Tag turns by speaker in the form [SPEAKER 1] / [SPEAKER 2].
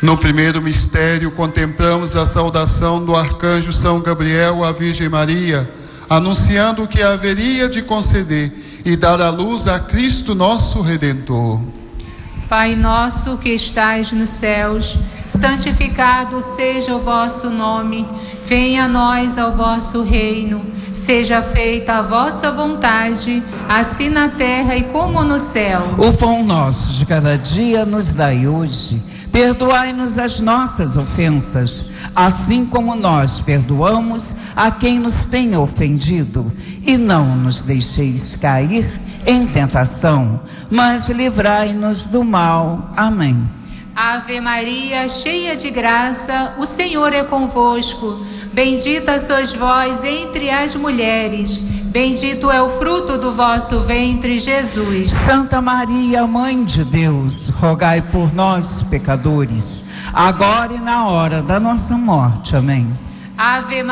[SPEAKER 1] No primeiro mistério, contemplamos a saudação do arcanjo São Gabriel à Virgem Maria, anunciando o que haveria de conceder e dar à luz a Cristo nosso Redentor.
[SPEAKER 2] Pai nosso que estais nos céus, santificado seja o vosso nome. Venha a nós o vosso reino. Seja feita a vossa vontade, assim na terra e como no céu.
[SPEAKER 3] O pão nosso de cada dia nos dai hoje. Perdoai-nos as nossas ofensas, assim como nós perdoamos a quem nos tem ofendido. E não nos deixeis cair em tentação, mas livrai-nos do mal. Amém.
[SPEAKER 2] Ave Maria, cheia de graça, o Senhor é convosco. Bendita sois vós entre as mulheres. Bendito é o fruto do vosso ventre, Jesus.
[SPEAKER 3] Santa Maria, Mãe de Deus, rogai por nós, pecadores, agora e na hora da nossa morte. Amém.
[SPEAKER 2] Ave